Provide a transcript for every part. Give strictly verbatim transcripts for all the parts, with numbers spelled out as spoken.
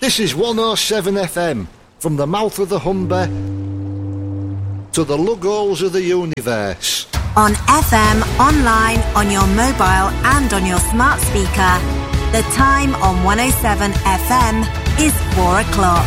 This is one oh seven F M, from the mouth of the Humber to the lugholes of the universe. On F M, online, on your mobile and on your smart speaker. The time on one oh seven F M is four o'clock.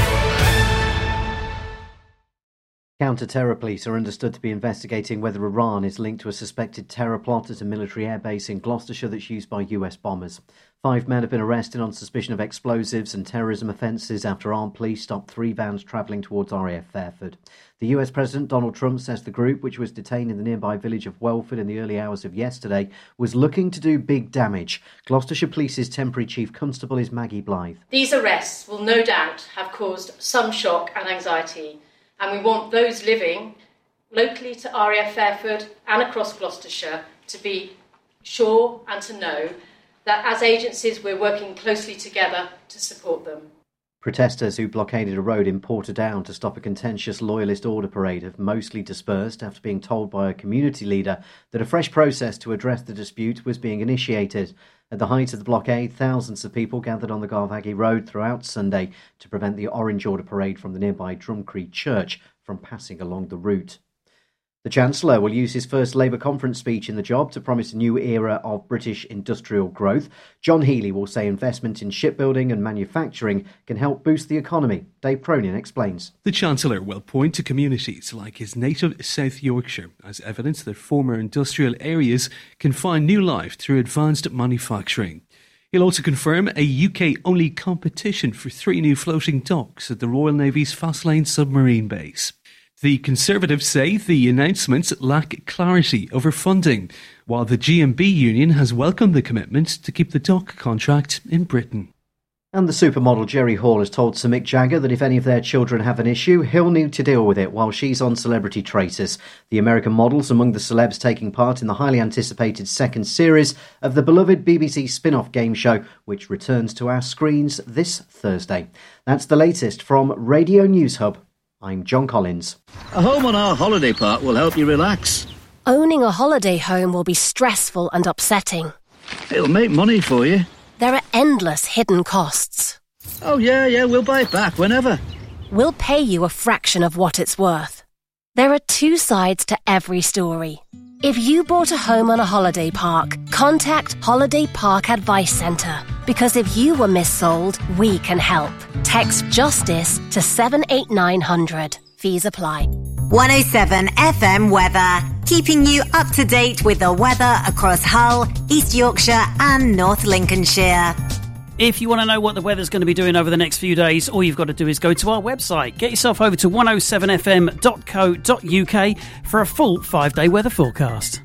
Counter-terror police are understood to be investigating whether Iran is linked to a suspected terror plot at a military airbase in Gloucestershire that's used by U S bombers. Five men have been arrested on suspicion of explosives and terrorism offences after armed police stopped three vans travelling towards R A F Fairford. The U S President Donald Trump says the group, which was detained in the nearby village of Welford in the early hours of yesterday, was looking to do big damage. Gloucestershire Police's temporary Chief Constable is Maggie Blythe. These arrests will no doubt have caused some shock and anxiety, and we want those living locally to R A F Fairford and across Gloucestershire to be sure and to know that as agencies we're working closely together to support them. Protesters who blockaded a road in Portadown to stop a contentious Loyalist order parade have mostly dispersed after being told by a community leader that a fresh process to address the dispute was being initiated. At the height of the blockade, thousands of people gathered on the Garvaghy Road throughout Sunday to prevent the Orange Order parade from the nearby Drumcree Church from passing along the route. The Chancellor will use his first Labour conference speech in the job to promise a new era of British industrial growth. John Healey will say investment in shipbuilding and manufacturing can help boost the economy. Dave Cronin explains. The Chancellor will point to communities like his native South Yorkshire as evidence that former industrial areas can find new life through advanced manufacturing. He'll also confirm a U K-only competition for three new floating docks at the Royal Navy's Faslane submarine base. The Conservatives say the announcements lack clarity over funding, while the G M B union has welcomed the commitment to keep the dock contract in Britain. And the supermodel Jerry Hall has told Sir Mick Jagger that if any of their children have an issue, he'll need to deal with it while she's on Celebrity Traitors. The American model's among the celebs taking part in the highly anticipated second series of the beloved B B C spin-off game show, which returns to our screens this Thursday. That's the latest from Radio News Hub. I'm John Collins. A home on our holiday park will help you relax. Owning a holiday home will be stressful and upsetting. It'll make money for you. There are endless hidden costs. Oh, yeah, yeah, we'll buy it back whenever. We'll pay you a fraction of what it's worth. There are two sides to every story. If you bought a home on a holiday park, contact Holiday Park Advice Centre. Because if you were missold, we can help. Text JUSTICE to seven eight nine hundred. Fees apply. one oh seven F M weather, keeping you up to date with the weather across Hull, East Yorkshire and North Lincolnshire. If you want to know what the weather's going to be doing over the next few days, all you've got to do is go to our website. Get yourself over to one oh seven f m dot co dot u k for a full five-day weather forecast.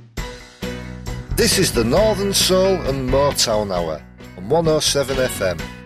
This is the Northern Soul and Motown Hour on one oh seven F M.